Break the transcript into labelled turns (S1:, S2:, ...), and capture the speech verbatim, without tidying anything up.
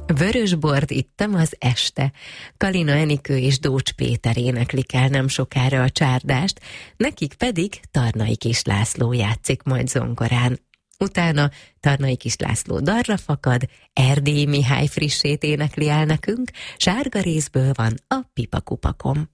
S1: Vörösbort ittam az este. Kalina Enikő és Dócs Péter éneklik el nem sokára a csárdást, nekik pedig Tarnai Kis László játszik majd zongorán. Utána Tarnai Kis László darra fakad, Erdélyi Mihály frissét énekli el nekünk, Sárga rézből van a Pipakupakom.